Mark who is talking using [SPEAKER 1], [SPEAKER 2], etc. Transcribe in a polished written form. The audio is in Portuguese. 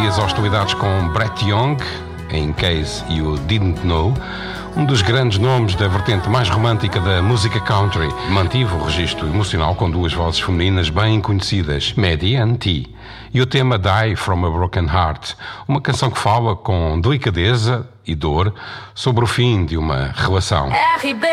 [SPEAKER 1] exaustividades com Brett Young, In Case You Didn't Know, um dos grandes nomes da vertente mais romântica da música country. Mantive o registro emocional com duas vozes femininas bem conhecidas, Maddie e T. E o tema Die From a Broken Heart, uma canção que fala com delicadeza e dor sobre o fim de uma relação.